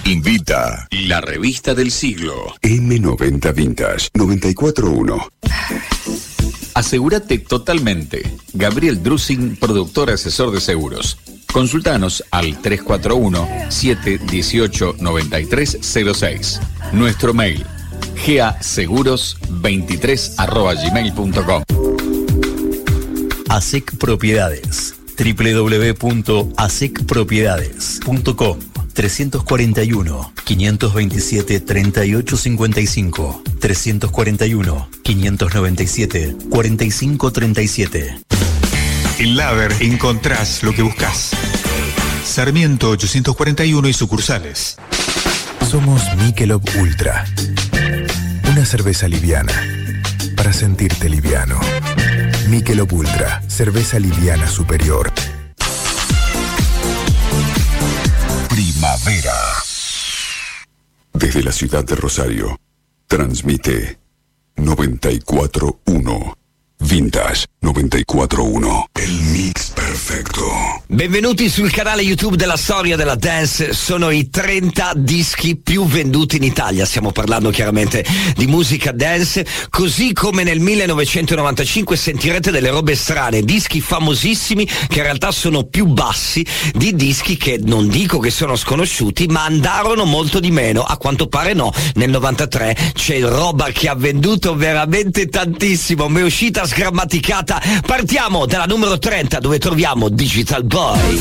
Invita la revista del siglo. M90 Vintage 94.1. Asegúrate totalmente. Gabriel Drusing, productor asesor de seguros. Consultanos al 341-718-9306. Nuestro mail, gaseguros23@gmail.com. ASEC Propiedades. www.asecpropiedades.com. 341-527-3855. 341-597-4537. En Laver encontrás lo que buscas. Sarmiento 841 y sucursales. Somos Michelob Ultra. Una cerveza liviana para sentirte liviano. Michelob Ultra, cerveza liviana superior. Primavera. Desde la ciudad de Rosario, transmite 94.1. Vintage 94.1. Il mix perfetto. Benvenuti sul canale YouTube della storia della dance. Sono i 30 dischi più venduti in Italia. Stiamo parlando chiaramente di musica dance. Così come nel 1995 sentirete delle robe strane, dischi famosissimi che in realtà sono più bassi di dischi che non dico che sono sconosciuti, ma andarono molto di meno. A quanto pare no. Nel 93 c'è roba che ha venduto veramente tantissimo. Mi è uscita sgrammaticata. Partiamo dalla numero 30 dove troviamo Digital Boy.